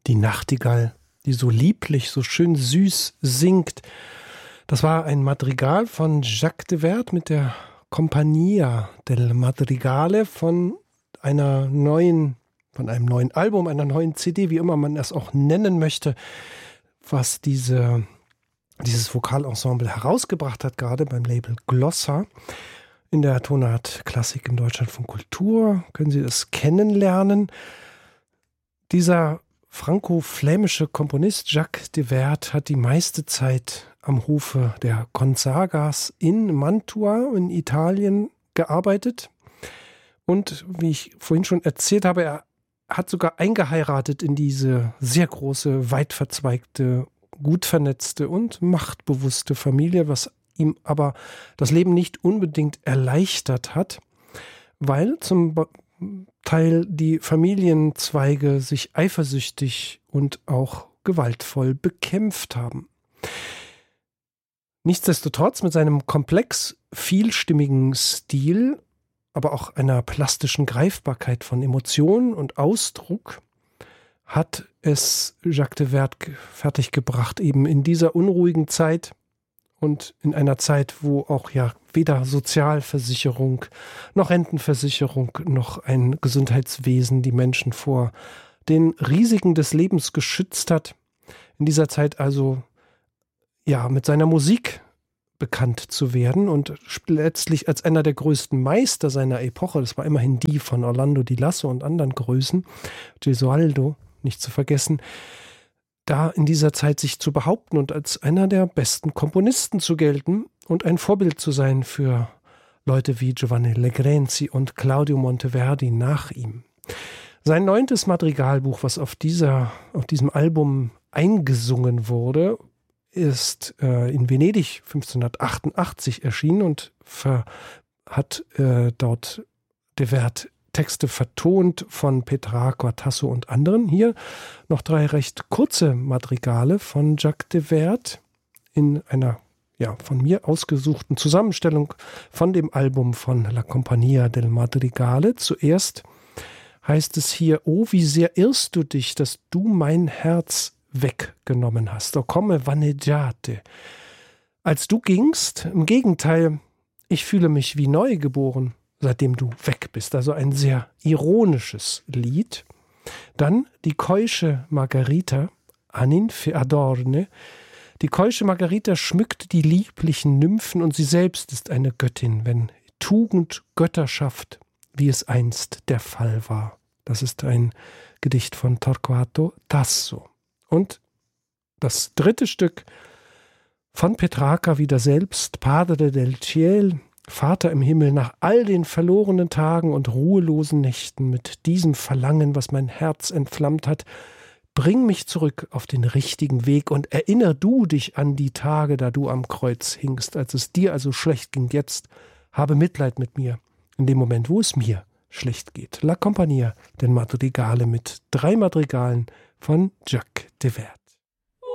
Die Nachtigall, die so lieblich, so schön süß singt. Das war ein Madrigal von Jacques de Werd mit der Compagnia del Madrigale von einem neuen Album, einer neuen CD, wie immer man es auch nennen möchte, was dieses Vokalensemble herausgebracht hat, gerade beim Label Glossa. In der Tonart Klassik im Deutschlandfunk Kultur können Sie es kennenlernen. Dieser franco-flämische Komponist Jacques de Werd hat die meiste Zeit am Hofe der Gonzagas in Mantua in Italien gearbeitet. Und wie ich vorhin schon erzählt habe, er hat sogar eingeheiratet in diese sehr große, weit verzweigte, gut vernetzte und machtbewusste Familie, was ihm aber das Leben nicht unbedingt erleichtert hat, weil zum Teil die Familienzweige sich eifersüchtig und auch gewaltvoll bekämpft haben. Nichtsdestotrotz mit seinem komplex vielstimmigen Stil, aber auch einer plastischen Greifbarkeit von Emotionen und Ausdruck, hat es Jacques de Werd fertiggebracht, eben in dieser unruhigen Zeit und in einer Zeit, wo auch ja weder Sozialversicherung noch Rentenversicherung noch ein Gesundheitswesen die Menschen vor den Risiken des Lebens geschützt hat. In dieser Zeit also ja mit seiner Musik bekannt zu werden und letztlich als einer der größten Meister seiner Epoche, das war immerhin die von Orlando di Lasso und anderen Größen, Gesualdo nicht zu vergessen, da in dieser Zeit sich zu behaupten und als einer der besten Komponisten zu gelten und ein Vorbild zu sein für Leute wie Giovanni Legrenzi und Claudio Monteverdi nach ihm. Sein 9. Madrigalbuch, was auf diesem Album eingesungen wurde, ist in Venedig 1588 erschienen und hat dort de Werd Texte vertont von Petrarca, Tasso und anderen. Hier noch 3 recht kurze Madrigale von Jacques de Werd in einer von mir ausgesuchten Zusammenstellung von dem Album von La Compagnia del Madrigale. Zuerst heißt es hier: Oh, wie sehr irrst du dich, dass du mein Herz weggenommen hast. O come vaneggiate. Als du gingst, im Gegenteil, ich fühle mich wie neu geboren, seitdem du weg bist. Also ein sehr ironisches Lied. Dann die keusche Margarita, Anin fe adorne. Die keusche Margarita schmückt die lieblichen Nymphen und sie selbst ist eine Göttin, wenn Tugend Götter schafft, wie es einst der Fall war. Das ist ein Gedicht von Torquato Tasso. Und das 3. Stück von Petrarca wieder selbst, Padre del Ciel, Vater im Himmel, nach all den verlorenen Tagen und ruhelosen Nächten, mit diesem Verlangen, was mein Herz entflammt hat, bring mich zurück auf den richtigen Weg und erinnere du dich an die Tage, da du am Kreuz hingst, als es dir also schlecht ging. Jetzt habe Mitleid mit mir, in dem Moment, wo es mir schlecht geht. La Compagnia del Madrigale mit 3 Madrigalen von Jacques de Werd.